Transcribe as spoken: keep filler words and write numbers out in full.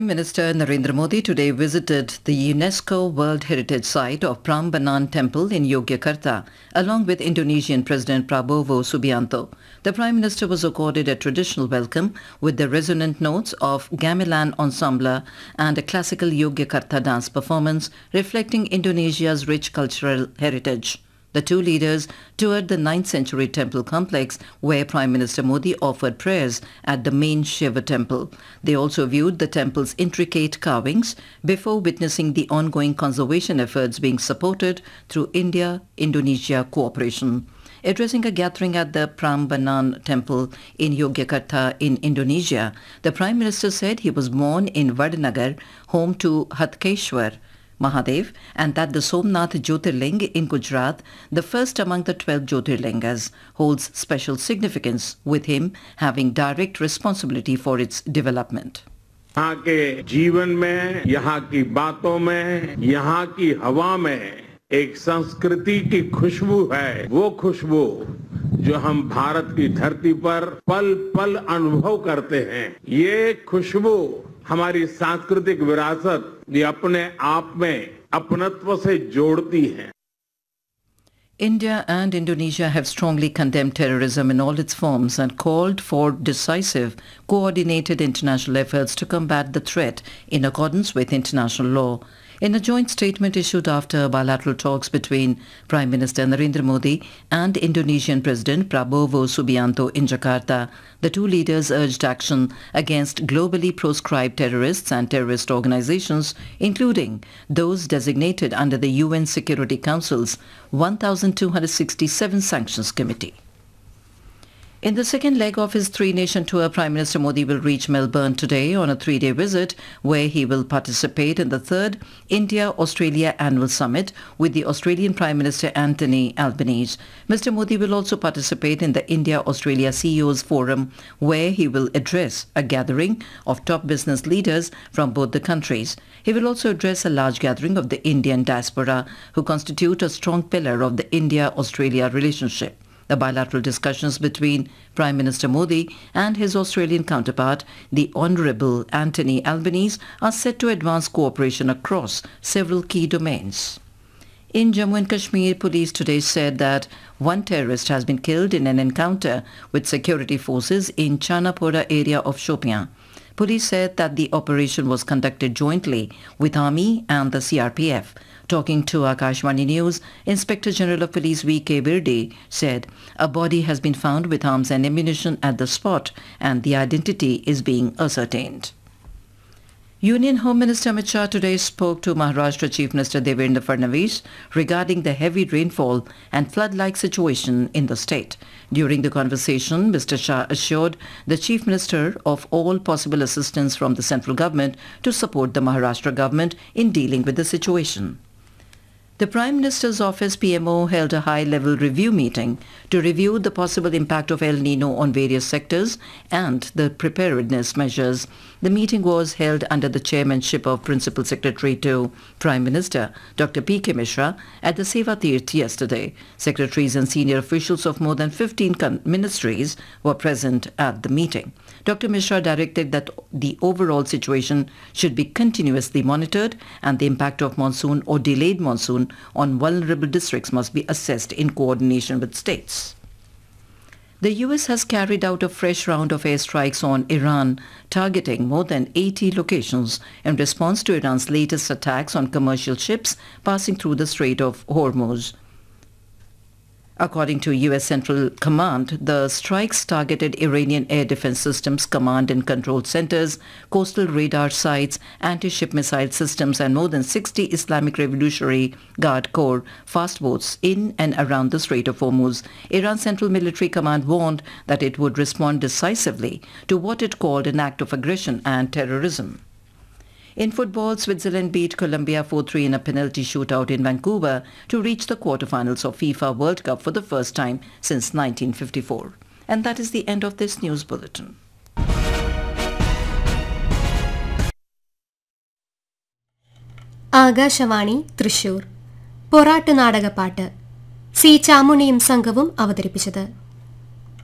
Minister Narendra Modi today visited the UNESCO World Heritage Site of Prambanan Temple in Yogyakarta, along with Indonesian President Prabowo Subianto. The Prime Minister was accorded a traditional welcome with the resonant notes of gamelan ensemble and a classical Yogyakarta dance performance reflecting Indonesia's rich cultural heritage. The two leaders toured the ninth century temple complex where Prime Minister Modi offered prayers at the main Shiva temple. They also viewed the temple's intricate carvings before witnessing the ongoing conservation efforts being supported through India-Indonesia cooperation. Addressing a gathering at the Prambanan temple in Yogyakarta in Indonesia, the Prime Minister said he was born in Vadanagar, home to Hatkeshwar Mahadev, and that the Somnath Jyotirling in Gujarat, the first among the twelve Jyotirlingas, holds special significance, with him having direct responsibility for its development. यहाँ के जीवन में, यहाँ की बातों में, यहाँ की हवा में एक संस्कृति की खुशबू है। वो खुशबू जो हम भारत की धरती पर पल पल अनुभव करते हैं। ये खुशबू हमारी सांस्कृतिक विरासत ये अपने आप में अपनत्व से जोड़ती है। India and Indonesia have strongly condemned terrorism in all its forms and called for decisive, coordinated international efforts to combat the threat in accordance with international law. In a joint statement issued after bilateral talks between Prime Minister Narendra Modi and Indonesian President Prabowo Subianto in Jakarta, the two leaders urged action against globally proscribed terrorists and terrorist organizations, including those designated under the U N Security Council's one thousand two hundred sixty-seven Sanctions Committee. In the second leg of his three-nation tour, Prime Minister Modi will reach Melbourne today on a three-day visit where he will participate in the third India-Australia Annual Summit with the Australian Prime Minister Anthony Albanese. Mister Modi will also participate in the India-Australia C E Os Forum where he will address a gathering of top business leaders from both the countries. He will also address a large gathering of the Indian diaspora who constitute a strong pillar of the India-Australia relationship. The bilateral discussions between Prime Minister Modi and his Australian counterpart, the Honourable Anthony Albanese, are set to advance cooperation across several key domains. In Jammu and Kashmir, police today said that one terrorist has been killed in an encounter with security forces in Chanapora area of Shopian. Police said that the operation was conducted jointly with Army and the C R P F. Talking to Akashvani News, Inspector General of Police V K Birdi said a body has been found with arms and ammunition at the spot and the identity is being ascertained. Union Home Minister Amit Shah today spoke to Maharashtra Chief Minister Devendra Fadnavis regarding the heavy rainfall and flood-like situation in the state. During the conversation, Mister Shah assured the Chief Minister of all possible assistance from the central government to support the Maharashtra government in dealing with the situation. The Prime Minister's Office P M O held a high-level review meeting to review the possible impact of El Nino on various sectors and the preparedness measures. The meeting was held under the chairmanship of Principal Secretary to Prime Minister, Doctor P K Mishra, at the Seva Tirth yesterday. Secretaries and senior officials of more than fifteen ministries were present at the meeting. Doctor Mishra directed that the overall situation should be continuously monitored and the impact of monsoon or delayed monsoon on vulnerable districts must be assessed in coordination with states. The U S has carried out a fresh round of airstrikes on Iran, targeting more than eighty locations in response to Iran's latest attacks on commercial ships passing through the Strait of Hormuz. According to U S Central Command, the strikes targeted Iranian air defense systems, command and control centers, coastal radar sites, anti-ship missile systems and more than sixty Islamic Revolutionary Guard Corps fast boats in and around the Strait of Hormuz. Iran's Central Military Command warned that it would respond decisively to what it called an act of aggression and terrorism. In football, Switzerland beat Colombia four three in a penalty shootout in Vancouver to reach the quarterfinals of FIFA World Cup for the first time since nineteen fifty-four. And that is the end of this news bulletin. Akashvani Thrissur Porattu നാടകപ്പാട്ട് C ചാമുണിയും സംഘവും അവതരിപ്പിച്ചത്.